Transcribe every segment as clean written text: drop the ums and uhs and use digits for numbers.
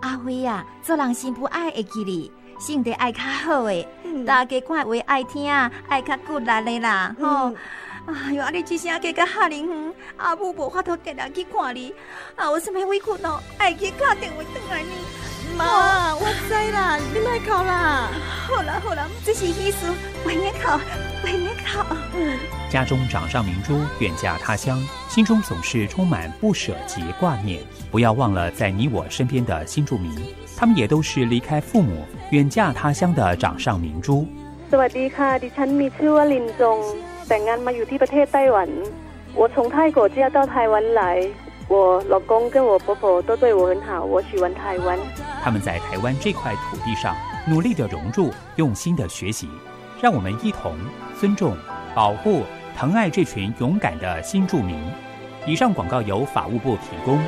阿辉啊，做人心不爱会记哩，性格爱较好诶，大家看话爱听，爱较骨力的啦，吼。哎呦，你一声嫁到哈林远，阿母无法度定定去看你，我什么委屈哦，爱去打电话回来呢。 妈，我知啦，你莫哭啦。 好啦，这是意思，为你哭。 家中掌上明珠远嫁他乡，心中总是充满不舍及挂念。不要忘了在你我身边的新住民，他们也都是离开父母远嫁他乡的掌上明珠。 สวัสดีค่ะดิฉันมีชื่อว่าลินจงแต่งงานมาอยู่ที่ประเทศไต้หวัน我从泰国嫁到台湾来我老公跟我婆婆都对我很好我喜欢台湾他们在台湾这块土地上努力的融入，用心的学习，让我们一同尊重、保护、疼爱这群勇敢的新住民。以上广告由法务部提供。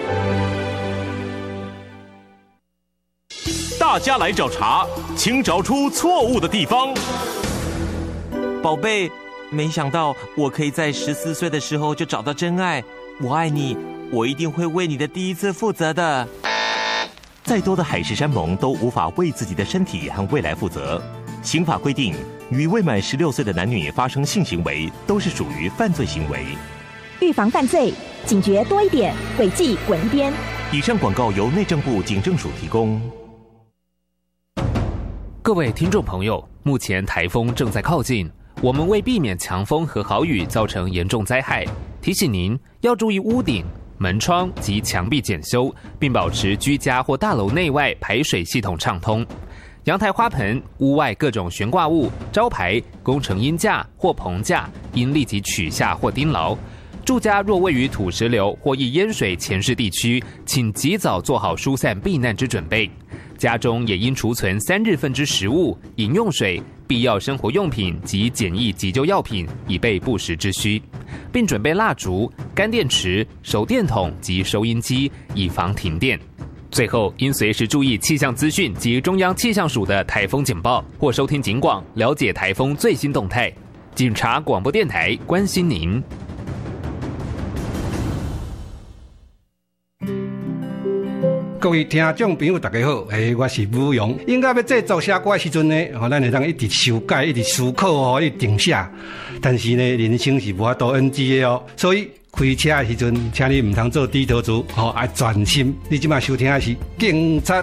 大家来找茬，请找出错误的地方。 宝贝，没想到我可以在14岁的时候就找到真爱。我爱你，我一定会为你的第一次负责的。 再多的海誓山盟都无法为自己的身体和未来负责。刑法规定，与未满16岁的男女发生性行为都是属于犯罪行为。 预防犯罪，警觉多一点，诡计滚一边。 以上广告由内政部警政署提供。 各位听众朋友，目前台风正在靠近，我们为避免强风和豪雨造成严重灾害，提醒您要注意屋顶、门窗及墙壁检修，并保持居家或大楼内外排水系统畅通。阳台花盆、屋外各种悬挂物、招牌、工程鹰架或棚架应立即取下或钉牢。住家若位于土石流或易淹水前势地区，请及早做好疏散避难之准备。家中也应储存3日份之食物、饮用水、必要生活用品及简易急救药品，以备不时之需，并准备蜡烛、干电池、手电筒及收音机，以防停电。最后，应随时注意气象资讯及中央气象署的台风简报，或收听警广，了解台风最新动态。警察广播电台关心您。 各位听众朋友大家好，我是武勇。音乐要制作写歌的时阵呢，咱会当一直修改，一直思考，一直定写。但是呢，人生是无法度 NG 的哦，所以开车的时阵，请你唔通做低头族，要专心。你即马收听的是警察